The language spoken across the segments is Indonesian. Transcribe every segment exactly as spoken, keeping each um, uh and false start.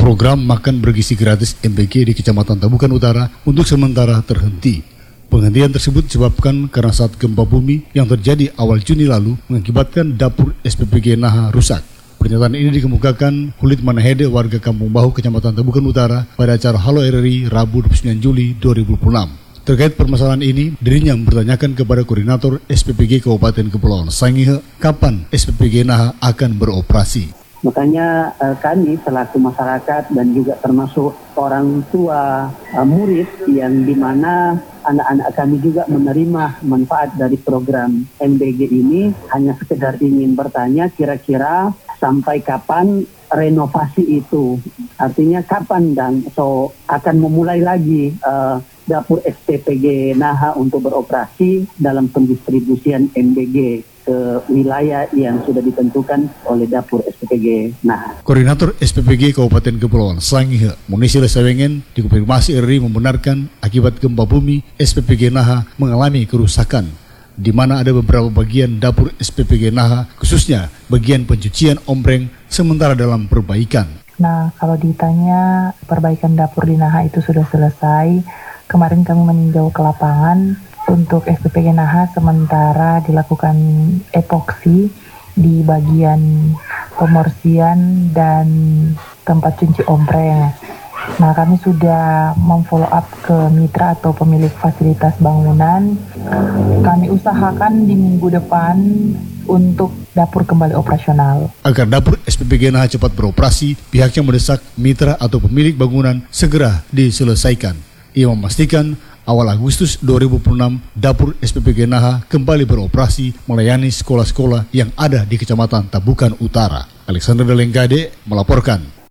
Program makan bergizi gratis M B G di Kecamatan Tabukan Utara untuk sementara terhenti. Penghentian tersebut disebabkan karena saat gempa bumi yang terjadi awal Juni lalu mengakibatkan dapur S P P G Naha rusak. Pernyataan ini dikemukakan Hulit Manahede, warga Kampung Bahu, Kecamatan Tabukan Utara pada acara Halo R R I Rabu dua puluh sembilan Juli dua ribu dua puluh enam. Terkait permasalahan ini, dirinya mempertanyakan kepada Koordinator S P P G Kabupaten Kepulauan Sangihe kapan S P P G Naha akan beroperasi. Makanya eh, kami selaku masyarakat dan juga termasuk orang tua eh, murid yang dimana anak-anak kami juga menerima manfaat dari program M B G ini, hanya sekedar ingin bertanya kira-kira sampai kapan renovasi itu, artinya kapan dan so akan memulai lagi uh, dapur S P P G Naha untuk beroperasi dalam pendistribusian M B G ke wilayah yang sudah ditentukan oleh dapur S P P G Naha. Koordinator S P P G Kabupaten Kepulauan Sangihe, Munisi Lesawengen, dikonfirmasi R R I membenarkan akibat gempa bumi S P P G Naha mengalami kerusakan, di mana ada beberapa bagian dapur S P P G Naha, khususnya bagian pencucian ombreng, sementara dalam perbaikan. Nah, kalau ditanya perbaikan dapur di Naha itu sudah selesai, kemarin kami meninjau ke lapangan untuk S P P G Naha, sementara dilakukan epoksi di bagian pemorsian dan tempat cuci ombreng. Nah, kami sudah memfollow up ke mitra atau pemilik fasilitas bangunan. Kami usahakan di minggu depan untuk dapur kembali operasional. Agar dapur S P P G Naha cepat beroperasi, pihaknya mendesak mitra atau pemilik bangunan segera diselesaikan. Ia memastikan awal Agustus dua ribu dua puluh enam dapur S P P G Naha kembali beroperasi melayani sekolah-sekolah yang ada di Kecamatan Tabukan Utara. Alexander Delengkade melaporkan.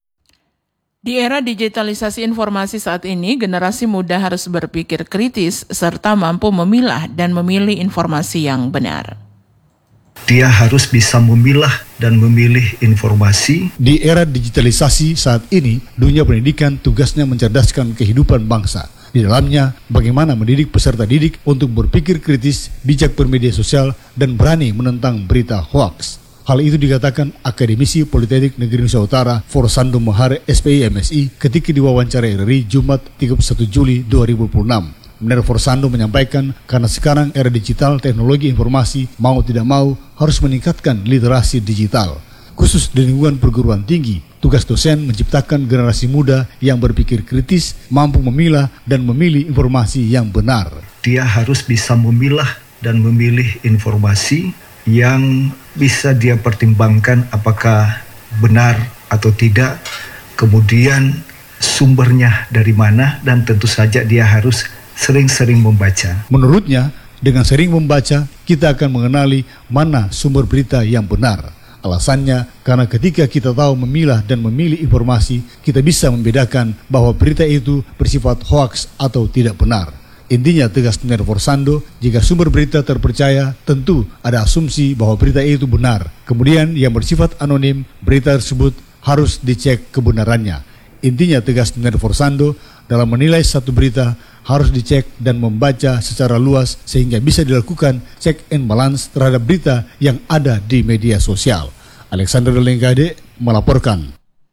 Di era digitalisasi informasi saat ini, generasi muda harus berpikir kritis serta mampu memilah dan memilih informasi yang benar. Dia harus bisa memilah dan memilih informasi. Di era digitalisasi saat ini, dunia pendidikan tugasnya mencerdaskan kehidupan bangsa. Di dalamnya, bagaimana mendidik peserta didik untuk berpikir kritis, bijak bermedia sosial, dan berani menentang berita hoaks. Hal itu dikatakan Akademisi Politeknik Negeri Nusa Utara Forsando Mahare S P I M S I ketika diwawancara R R I Jumat tiga puluh satu Juli dua ribu dua puluh enam. Benar, Forsando menyampaikan karena sekarang era digital teknologi informasi mau tidak mau harus meningkatkan literasi digital. Khusus di lingkungan perguruan tinggi, tugas dosen menciptakan generasi muda yang berpikir kritis, mampu memilah dan memilih informasi yang benar. Dia harus bisa memilah dan memilih informasi yang bisa dia pertimbangkan apakah benar atau tidak, kemudian sumbernya dari mana, dan tentu saja dia harus sering-sering membaca. Menurutnya, dengan sering membaca, kita akan mengenali mana sumber berita yang benar. Alasannya, karena ketika kita tahu memilah dan memilih informasi, kita bisa membedakan bahwa berita itu bersifat hoaks atau tidak benar. Intinya, tegas Benar Forsando, jika sumber berita terpercaya, tentu ada asumsi bahwa berita itu benar. Kemudian yang bersifat anonim, berita tersebut harus dicek kebenarannya. Intinya, tegas Benar Forsando, dalam menilai satu berita harus dicek dan membaca secara luas sehingga bisa dilakukan check and balance terhadap berita yang ada di media sosial. Alexander Delengkade melaporkan.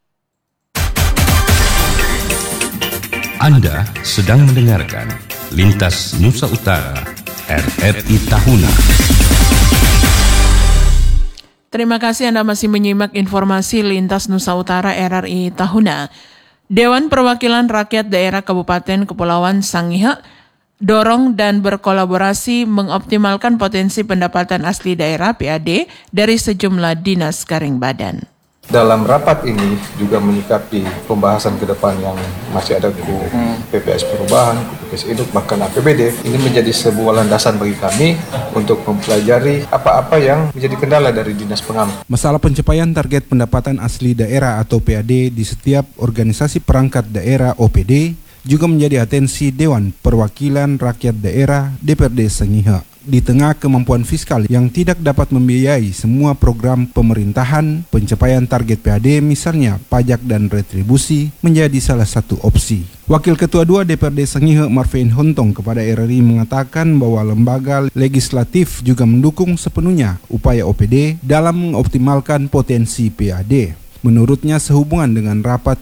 Anda sedang mendengarkan Lintas Nusa Utara R R I Tahuna. Terima kasih Anda masih menyimak informasi Lintas Nusa Utara R R I Tahuna. Dewan Perwakilan Rakyat Daerah Kabupaten Kepulauan Sangihe dorong dan berkolaborasi mengoptimalkan potensi pendapatan asli daerah P A D dari sejumlah dinas garing badan. Dalam rapat ini juga menyikapi pembahasan ke depan yang masih ada ku P P S Perubahan, ku P P S Induk, bahkan A P B D. Ini menjadi sebuah landasan bagi kami untuk mempelajari apa-apa yang menjadi kendala dari Dinas Pengampu. Masalah pencapaian target pendapatan asli daerah atau P A D di setiap organisasi perangkat daerah O P D juga menjadi atensi Dewan Perwakilan Rakyat Daerah D P R D Sangihe. Di tengah kemampuan fiskal yang tidak dapat membiayai semua program pemerintahan, pencapaian target P A D misalnya pajak dan retribusi menjadi salah satu opsi. Wakil Ketua dua D P R D Sangihe Marvin Hontong kepada R R I mengatakan bahwa lembaga legislatif juga mendukung sepenuhnya upaya O P D dalam mengoptimalkan potensi P A D. Menurutnya, sehubungan dengan rapat